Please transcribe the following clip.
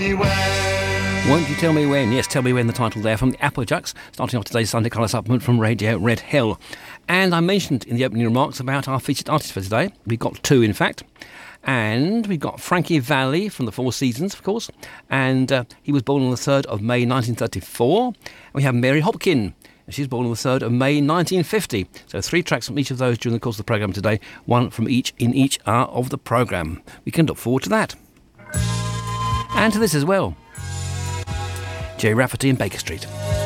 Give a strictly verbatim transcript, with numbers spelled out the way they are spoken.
me when. Won't You Tell Me When? Yes, Tell Me When, the title there from the Applejacks, starting off today's Sunday Colour Supplement from Radio Red Hill. And I mentioned in the opening remarks about our featured artist for today. We've got two, in fact. And we've got Frankie Valli from the Four Seasons, of course. And uh, he was born on the third of May nineteen thirty-four. And we have Mary Hopkin. And she's born on the third of May nineteen fifty. So three tracks from each of those during the course of the programme today. One from each in each hour of the programme. We can look forward to that. And to this as well. Jay Rafferty and Baker Street.